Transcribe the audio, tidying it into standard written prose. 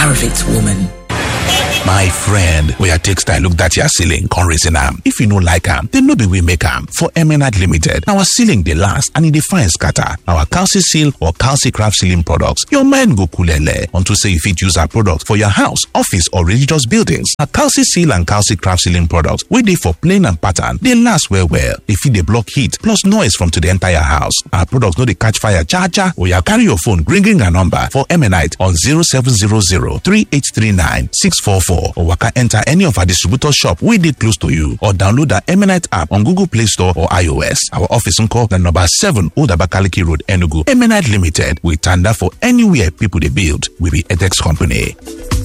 Aravate woman. My friend, we are textile look that your ceiling con reason am. If you no like am, then no be we make am. For Eminent Limited, our ceiling they last and in define scatter. Our Calci Seal or Calci Craft ceiling products, your mind go coolele unto say if it use our products for your house, office or religious buildings. Our Calci Seal and Calci Craft ceiling products, we dey for plain and pattern, they last well. If they block heat plus noise from to the entire house. Our products no they catch fire charger or you carry your phone ringing a number for Eminent on 0700-3839-644 or waka enter any of our distributor shop we did close to you or download the Eminent app on Google Play Store or iOS. Our office in call the number 7 Old Abakaliki Road, Enugu. Eminent Limited, we tender for anywhere people they build. We be Edex Company.